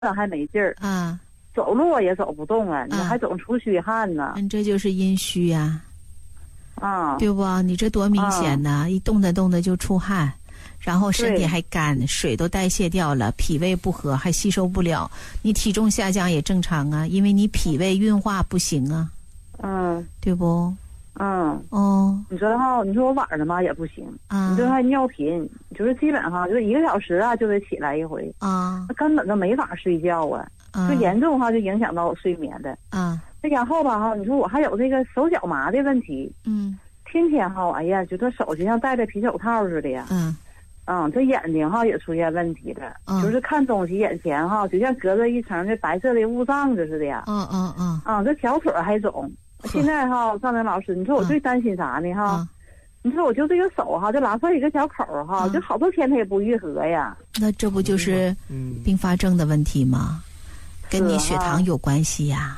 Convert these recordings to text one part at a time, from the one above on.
还没劲儿啊， 走路也走不动啊，你还总出虚汗呢。 这就是阴虚呀。 啊， 对不？你这多明显呐！一动的就出汗，然后身体还干，水都代谢掉了，脾胃不和还吸收不了，你体重下降也正常啊，因为你脾胃运化不行啊。对不？你说哈，你说我晚上嘛也不行你说还尿频，就是基本上就是1个小时啊就得起来一回根本都没法睡觉就严重哈就影响到我睡眠的再然后吧哈，你说我还有这个手脚麻的问题天天哈，哎呀，觉得手就像戴着皮手套似的呀这眼睛哈也出现问题了就是看东西眼前哈就像隔着一层这白色的雾障似的呀这小腿还肿。现在哈，赵明老师，你说我最担心啥呢哈？你说我就这个手哈，就拉出来一个小口哈，就好多天它也不愈合呀。那这不就是并发症的问题吗？跟你血糖有关系呀。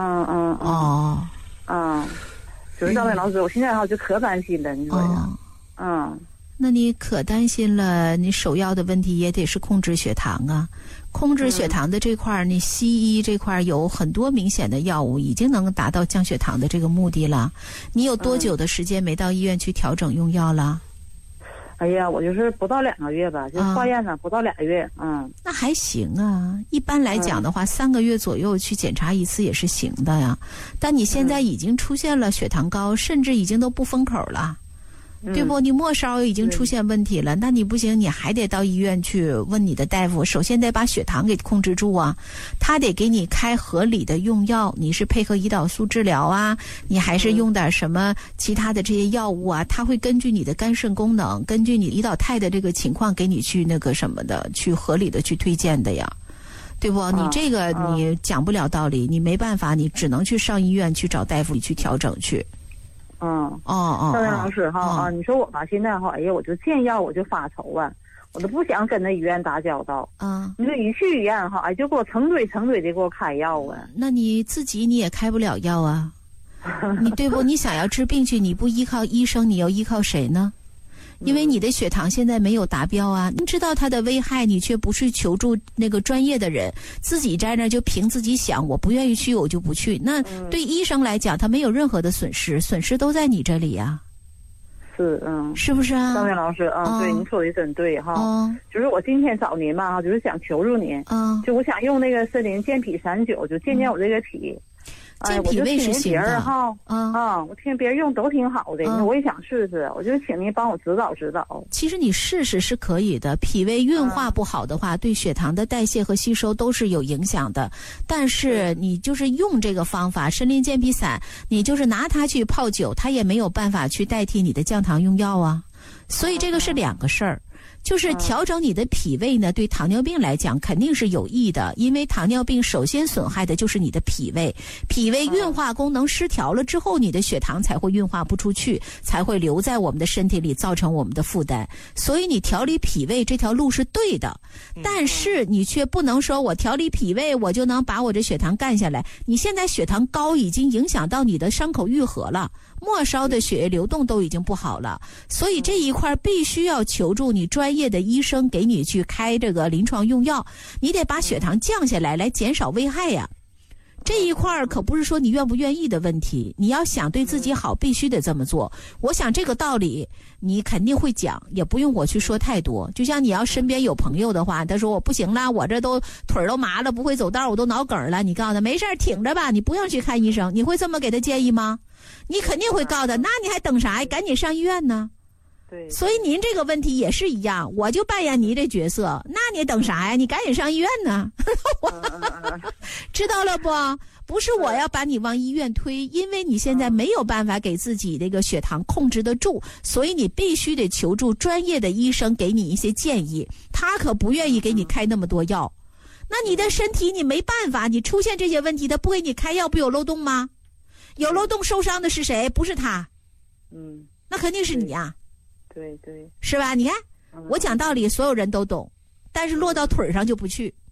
就是赵明老师，我现在哈就可担心了，你说呀？ 那你可担心了，你首要的问题也得是控制血糖啊。控制血糖的这块你西医这块有很多明显的药物已经能达到降血糖的这个目的了。你有多久的时间没到医院去调整用药了？ 哎呀，我就是不到2个月吧，就化验了不到2个月。 那还行啊。一般来讲的话，3个月左右去检查一次也是行的呀。但你现在已经出现了血糖高，甚至已经都不封口了。对不？你末梢已经出现问题了，那你不行，你还得到医院去问你的大夫。首先得把血糖给控制住啊，他得给你开合理的用药。你是配合胰岛素治疗啊，你还是用点什么其他的这些药物啊？他会根据你的肝肾功能，根据你胰岛肽的这个情况，给你去那个什么的，去合理的去推荐的呀。对不？你这个你讲不了道理，你没办法，你只能去上医院去找大夫，你去调整去。赵明老师哈你说我吧，现在哈，哎呀，我就见药我就发愁我都不想跟那医院打交道你说一去医院哈，哎，就给我成堆的给我开药那你自己你也开不了药啊，你对不？你想要治病去，你不依靠医生，你要依靠谁呢？因为你的血糖现在没有达标啊，你知道它的危害，你却不去求助那个专业的人，自己在那就凭自己想，我不愿意去我就不去。那对医生来讲，他没有任何的损失，损失都在你这里啊。是不是啊？ 赵明老师对，您说的真对哈。就是我今天找您吧，就是想求助您就我想用那个森林健脾39，就健健我这个脾。 健脾胃是行的我听别人用都挺好的我也想试试，我就请您帮我指导指导。 其实你试试是可以的，脾胃运化不好的话对血糖的代谢和吸收都是有影响的。但是你就是用这个方法参苓健脾散，你就是拿它去泡酒，它也没有办法去代替你的降糖用药啊。所以这个是2个事儿。就是调整你的脾胃呢，对糖尿病来讲肯定是有益的，因为糖尿病首先损害的就是你的脾胃，脾胃运化功能失调了之后，你的血糖才会运化不出去，才会留在我们的身体里，造成我们的负担。所以你调理脾胃这条路是对的，但是你却不能说我调理脾胃我就能把我这血糖干下来。你现在血糖高已经影响到你的伤口愈合了，末梢的血液流动都已经不好了，所以这一块必须要求助你专业的医生给你去开这个临床用药，你得把血糖降下来，来减少危害呀。这一块可不是说你愿不愿意的问题，你要想对自己好必须得这么做。我想这个道理你肯定会讲，也不用我去说太多。就像你要身边有朋友的话，他说我不行了，我这都腿都麻了，不会走道，我都脑梗了，你告诉他没事挺着吧，你不用去看医生，你会这么给他建议吗？你肯定会告诉他，那你还等啥呀？赶紧上医院呢。 对， 所以您这个问题也是一样，我就扮演你这角色，那你等啥呀？你赶紧上医院呢。知道了不？不是我要把你往医院推，因为你现在没有办法给自己这个血糖控制得住，所以你必须得求助专业的医生给你一些建议，他可不愿意给你开那么多药。那你的身体你没办法，你出现这些问题他不给你开药，不有漏洞吗？有漏洞受伤的是谁？不是他。那肯定是你啊。 对对， 是吧？你看我讲道理所有人都懂，但是落到腿上就不去。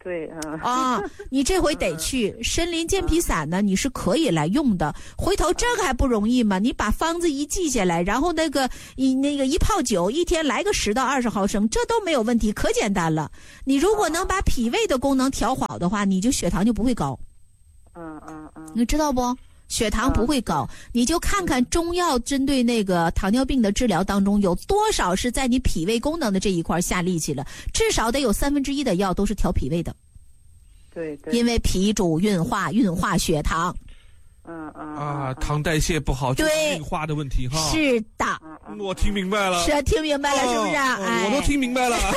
对你这回得去参苓健脾散呢，你是可以来用的。回头这个还不容易吗？你把方子一记下来，然后一泡酒，一天来个10到20毫升，这都没有问题，可简单了。你如果能把脾胃的功能调好的话，你就血糖就不会高。你知道不？血糖不会高，你就看看中药针对那个糖尿病的治疗当中有多少是在你脾胃功能的这一块下力气了，至少得有1/3的药都是调脾胃的。 对， 因为脾主运化血糖。 糖代谢不好就是运化的问题哈。 是的， 我听明白了。 是听明白了，是不是？ 我都听明白了。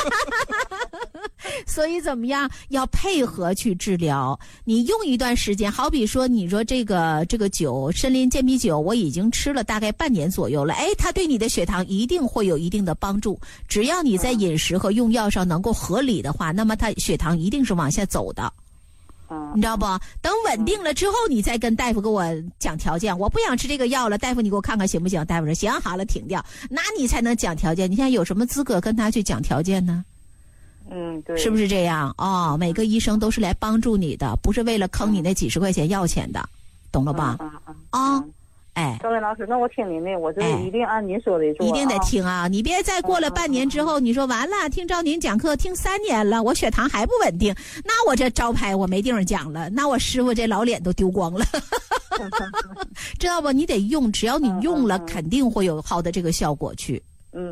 所以怎么样？要配合去治疗。你用一段时间，好比说，你说这个酒，参苓健脾酒，我已经吃了大概半年左右了。它对你的血糖一定会有一定的帮助。只要你在饮食和用药上能够合理的话，那么它血糖一定是往下走的。你知道不？等稳定了之后，你再跟大夫给我讲条件。我不想吃这个药了，大夫你给我看看行不行？大夫说行，好了，停掉。那你才能讲条件。你现在有什么资格跟他去讲条件呢？ 对， 是不是这样？每个医生都是来帮助你的，不是为了坑你那几10块钱药钱的，懂了吧？ 赵薇老师，那我听您的，我就一定按您说的做， 一定得听啊！你别再过了半年之后，你说完了，听赵您讲课听3年了，我血糖还不稳定，那我这招牌我没地方讲了，那我师傅这老脸都丢光了，知道不？你得用，只要你用了，肯定会有好的这个效果去。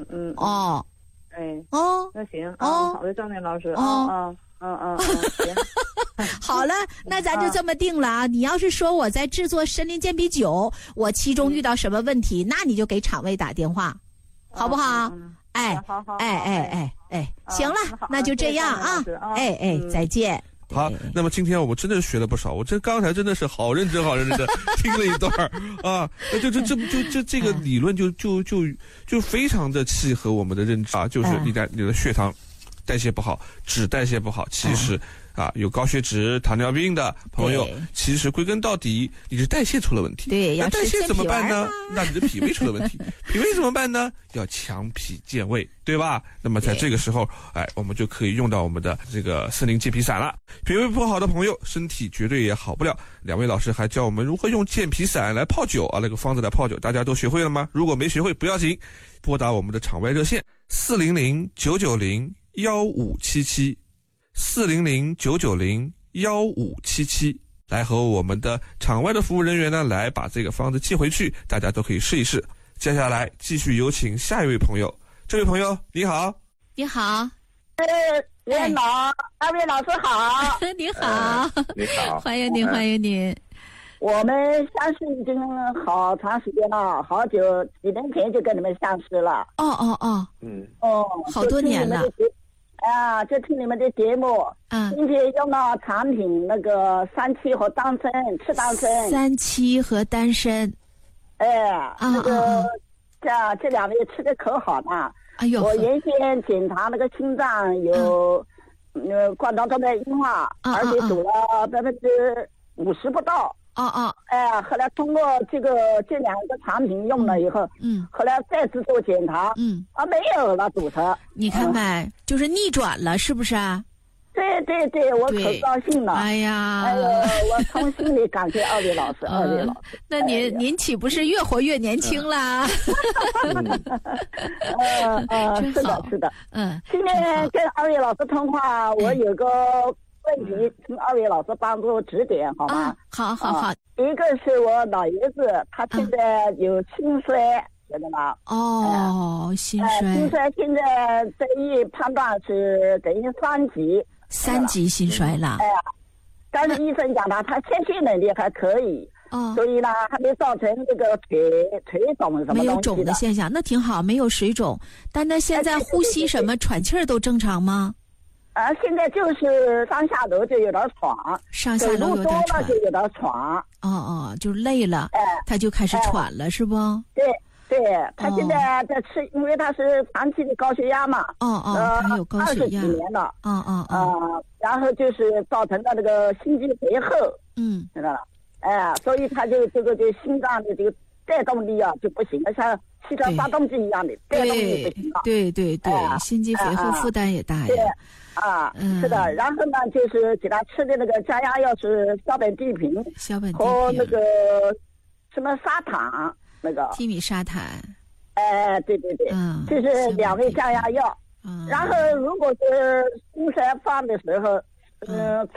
那行好的，赵念老师行。 好了，那咱就这么定了啊！你要是说我在制作参苓健脾酒，我其中遇到什么问题，那你就给厂卫打电话，好不好？ 好， 行了，那就这样啊！再见。 好，那么今天我们真的学了不少，我刚才真的是好认真的听了一段啊，这个理论就非常的契合我们的认知啊，就是你的血糖代谢不好，脂代谢不好，其实有高血脂、糖尿病的朋友，其实归根到底你是代谢出了问题。 对， 那代谢怎么办呢？那你的脾胃出了问题，脾胃怎么办呢？要强脾健胃，对吧？那么在这个时候，我们就可以用到我们的这个参苓健脾散了。脾胃不好的朋友，身体绝对也好不了。两位老师还教我们如何用健脾散来泡酒那个方子来泡酒，大家都学会了吗？如果没学会不要紧，拨打我们的场外热线400-990-1577，400-990-1577，来和我们的场外的服务人员呢来把这个方子寄回去，大家都可以试一试。接下来继续有请下一位朋友，这位朋友你好。 你好。 二位老师好。 你好。 你好， 欢迎您。 我们相识已经好长时间了，好久，几年前就跟你们相识了。 好多年了。 就听你们的节目，并且用了产品那个3七和丹参，吃丹参。 3七和丹参。 那个这2位吃的可好了。我原先检查那个心脏有冠状动脉硬化，而且走了50%不到。后来通过这2个产品用了以后，后来再次做检查，没有了堵车。 你看看，就是逆转了，是不是啊？ 对，我可高兴了。我从心里感谢二位老师。 那您岂不是越活越年轻啦？ 是的。今天跟二位老师通话，我有个问题，请二位老师帮助指点，好吗？ 好。 一个是我老爷子，他现在有心衰，晓得吗？ 心衰。 心衰现在这一判断是等于3级。 3级心衰了。 但是医生讲他谦虚能力还可以。所以呢，还没造成这个腿肿什么东西的。 没有肿的现象，那挺好，没有水肿。但那现在呼吸什么喘气儿都正常吗？ 现在就是上下楼就有点喘， 上下楼有点喘， 就有点喘。 就累了，他就开始喘了，是不？ 对，他现在在吃，因为他是长期的高血压嘛。 他有高血压 20几年了。然后就是造成了那个心肌肥厚。知道了。所以他就这个心脏的这个带动力啊就不行了，像汽车发动机一样的带动力不行了。 对，心肌肥厚负担也大呀。 对是的。然后呢，就是给他吃的那个降压药是硝苯地平和那个什么砂糖，那个替米沙坦。 对，这是2味降压药。然后如果是心衰发的时候，